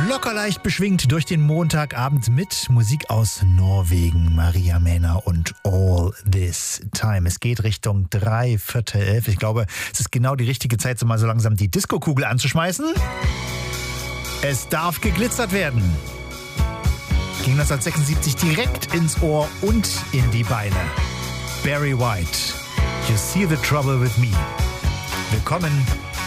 locker leicht beschwingt durch den Montagabend mit Musik aus Norwegen, Maria Mena und All This Time. Es geht Richtung 11:45. Ich glaube, es ist genau die richtige Zeit, so mal so langsam die Disco-Kugel anzuschmeißen. Es darf geglitzert werden. Ging 1976 direkt ins Ohr und in die Beine. Barry White, You See the Trouble with Me. Willkommen